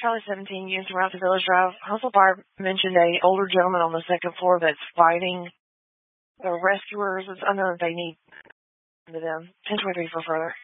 Charlie 17 units around the Village Drive. Hustle Fire mentioned a older gentleman on the second floor that's fighting the rescuers. It's unknown if they need to them. 1023 for further.